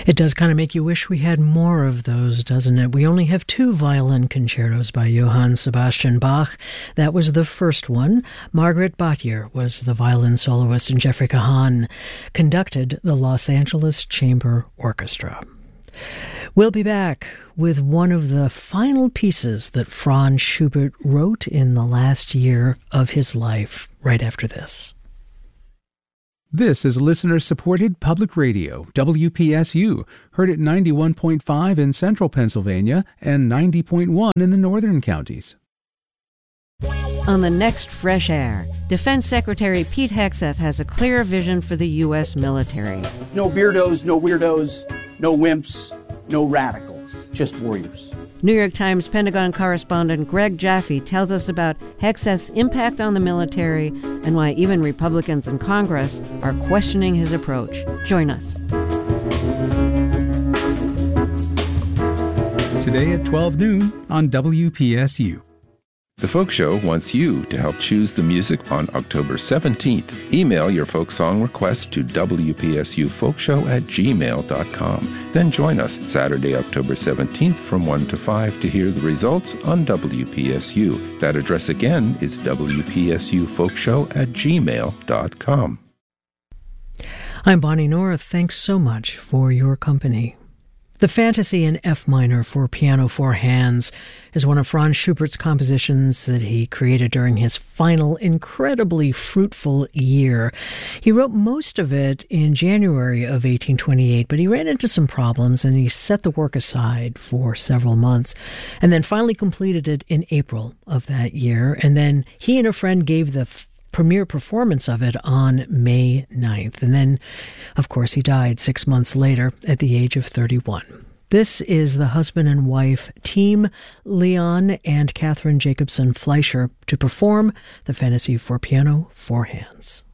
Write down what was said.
It does kind of make you wish we had more of those, doesn't it? We only have 2 violin concertos by Johann Sebastian Bach. That was the first one. Margaret Bottier was the violin soloist, and Jeffrey Kahan conducted the Los Angeles Chamber Orchestra. We'll be back with one of the final pieces that Franz Schubert wrote in the last year of his life, right after this. This is listener-supported public radio, WPSU, heard at 91.5 in central Pennsylvania and 90.1 in the northern counties. On the next Fresh Air, Defense Secretary Pete Hegseth has a clear vision for the U.S. military. No beardos, no weirdos, no wimps, no radicals, just warriors. New York Times Pentagon correspondent Greg Jaffe tells us about Hegseth's impact on the military and why even Republicans in Congress are questioning his approach. Join us. Today at 12 noon on WPSU. The Folk Show wants you to help choose the music on October 17th. Email your folk song request to wpsufolkshow@gmail.com. Then join us Saturday, October 17th from 1 to 5 to hear the results on WPSU. That address again is wpsufolkshow@gmail.com. I'm Bonnie North. Thanks so much for your company. The Fantasy in F minor for piano 4 hands is one of Franz Schubert's compositions that he created during his final, incredibly fruitful year. He wrote most of it in January of 1828, but he ran into some problems and he set the work aside for several months and then finally completed it in April of that year. And then he and a friend gave the premiere performance of it on May 9th. And then, of course, he died 6 months later at the age of 31. This is the husband and wife team, Leon and Catherine Jacobson Fleischer, to perform the Fantasy for Piano 4 Hands.